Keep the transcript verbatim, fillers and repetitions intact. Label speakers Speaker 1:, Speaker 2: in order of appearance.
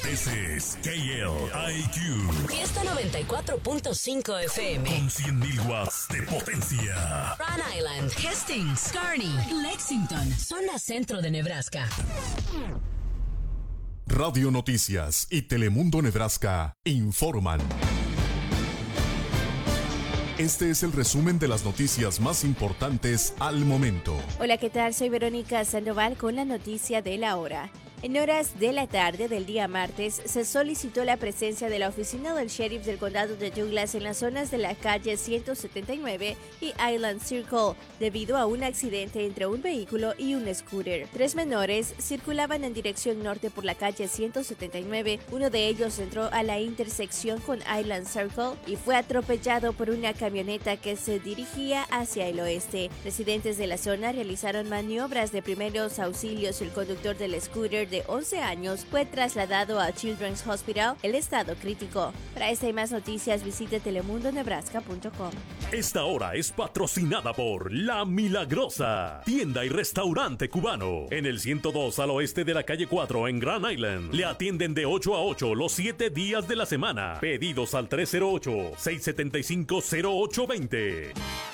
Speaker 1: This is K L I Q.
Speaker 2: Fiesta noventa y cuatro punto cinco F M.
Speaker 1: Con cien mil watts de potencia.
Speaker 2: Rhode Island, Hastings, Kearney, Lexington, zona centro de Nebraska.
Speaker 1: Radio Noticias y Telemundo Nebraska informan. Este es el resumen de las noticias más importantes al momento.
Speaker 3: Hola, ¿qué tal? Soy Verónica Sandoval con la noticia de la hora. En horas de la tarde del día martes, se solicitó la presencia de la oficina del sheriff del condado de Douglas en las zonas de la calle ciento setenta y nueve y Island Circle, debido a un accidente entre un vehículo y un scooter. Tres menores circulaban en dirección norte por la calle ciento setenta y nueve. Uno de ellos entró a la intersección con Island Circle y fue atropellado por una camioneta que se dirigía hacia el oeste. Residentes de la zona realizaron maniobras de primeros auxilios. El conductor del scooter de once años fue trasladado a Children's Hospital, el estado crítico. Para esta y más noticias visite telemundo nebraska punto com.
Speaker 4: Esta hora es patrocinada por La Milagrosa, tienda y restaurante cubano. En el ciento dos al oeste de la calle cuatro en Grand Island. Le atienden de ocho a ocho los siete días de la semana. Pedidos al tres cero ocho, seis siete cinco, cero ocho dos cero.